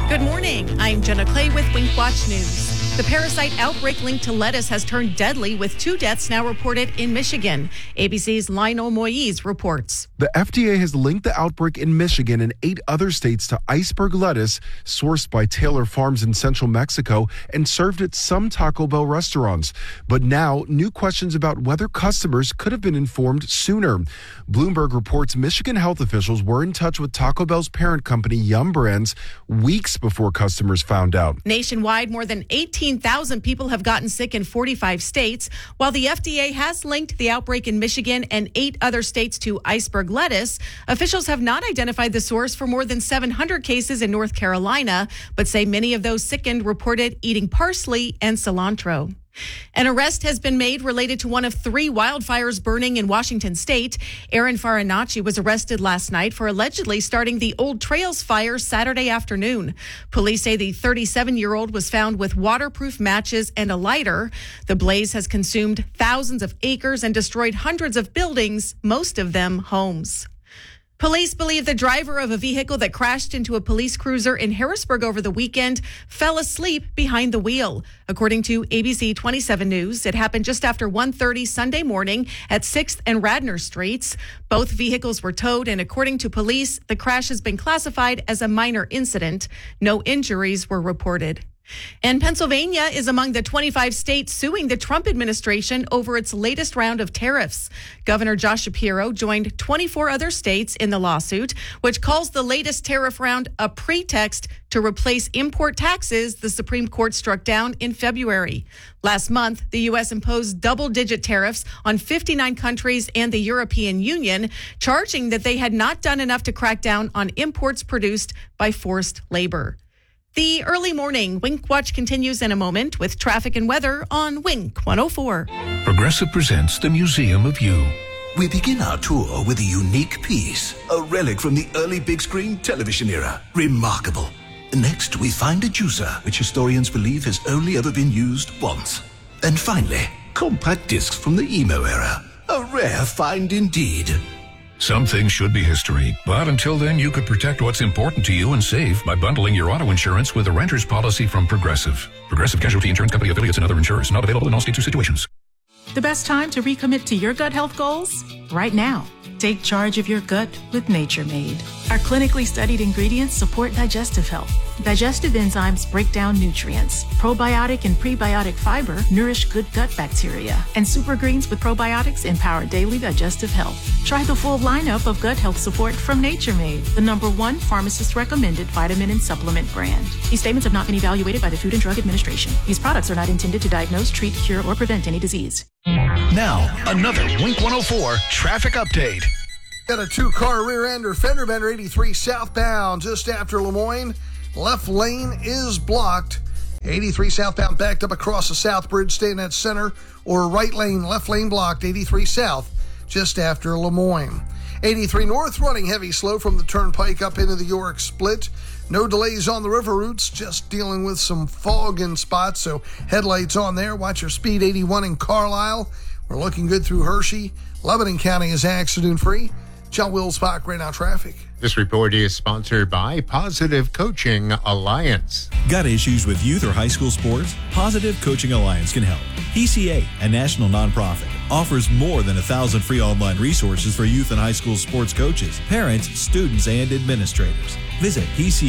Good morning. I'm Jenna Clay with Wink Watch News. The parasite outbreak linked to lettuce has turned deadly, with 2 deaths now reported in Michigan. ABC's Lionel Moise reports. The FDA has linked the outbreak in Michigan and 8 other states to iceberg lettuce sourced by Taylor Farms in central Mexico and served at some Taco Bell restaurants. But now, new questions about whether customers could have been informed sooner. Bloomberg reports Michigan health officials were in touch with Taco Bell's parent company, Yum Brands, weeks before customers found out. Nationwide, more than 18,000 people have gotten sick in 45 states. While the FDA has linked the outbreak in Michigan and 8 other states to iceberg lettuce, officials have not identified the source for more than 700 cases in North Carolina, but say many of those sickened reported eating parsley and cilantro. An arrest has been made related to one of 3 wildfires burning in Washington state. Aaron Farinacci was arrested last night for allegedly starting the Old Trails fire Saturday afternoon. Police say the 37-year-old was found with waterproof matches and a lighter. The blaze has consumed thousands of acres and destroyed hundreds of buildings, most of them homes. Police believe the driver of a vehicle that crashed into a police cruiser in Harrisburg over the weekend fell asleep behind the wheel. According to ABC 27 News, it happened just after 1:30 Sunday morning at 6th and Radnor Streets. Both vehicles were towed, and according to police, the crash has been classified as a minor incident. No injuries were reported. And Pennsylvania is among the 25 states suing the Trump administration over its latest round of tariffs. Governor Josh Shapiro joined 24 other states in the lawsuit, which calls the latest tariff round a pretext to replace import taxes the Supreme Court struck down in February. Last month, the U.S. imposed double-digit tariffs on 59 countries and the European Union, charging that they had not done enough to crack down on imports produced by forced labor. The early morning Wink Watch continues in a moment with traffic and weather on Wink 104. Progressive presents the Museum of You. We begin our tour with a unique piece, a relic from the early big screen television era. Remarkable. Next, we find a juicer, which historians believe has only ever been used once. And finally, compact discs from the emo era. A rare find indeed. Some things should be history, but until then, you could protect what's important to you and save by bundling your auto insurance with a renter's policy from Progressive. Progressive Casualty Insurance Company affiliates and other insurers. Not available in all states or situations. The best time to recommit to your gut health goals? Right now. Take charge of your gut with Nature Made. Our clinically studied ingredients support digestive health. Digestive enzymes break down nutrients. Probiotic and prebiotic fiber nourish good gut bacteria. And super greens with probiotics empower daily digestive health. Try the full lineup of gut health support from Nature Made, the #1 pharmacist-recommended vitamin and supplement brand. These statements have not been evaluated by the Food and Drug Administration. These products are not intended to diagnose, treat, cure, or prevent any disease. Now, another Wink 104 traffic update. Got a 2-car rear-ender fender bender 83 southbound just after Lemoyne. Left lane is blocked. 83 southbound backed up across the South Bridge, stay in that center, or right lane, left lane blocked. 83 south just after Lemoyne. 83 north running heavy slow from the turnpike up into the York split. No delays on the river routes, just dealing with some fog in spots, so headlights on there. Watch your speed. 81 in Carlisle. We're looking good through Hershey. Lebanon County is accident-free. John Wills-Bach, right now traffic. This report is sponsored by Positive Coaching Alliance. Got issues with youth or high school sports? Positive Coaching Alliance can help. PCA, a national nonprofit, offers more than 1,000 free online resources for youth and high school sports coaches, parents, students, and administrators. Visit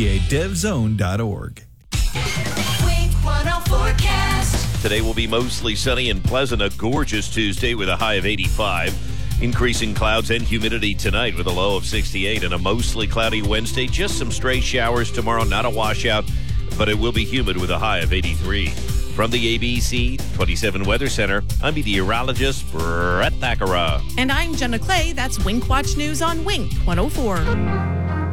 PCADevZone.org. Wink 104 forecast. Today will be mostly sunny and pleasant, a gorgeous Tuesday with a high of 85. Increasing clouds and humidity tonight with a low of 68, and a mostly cloudy Wednesday. Just some stray showers tomorrow, not a washout, but it will be humid with a high of 83. From the ABC 27 Weather Center, I'm meteorologist Brett Thakara. And I'm Jenna Clay. That's Wink Watch News on Wink 104.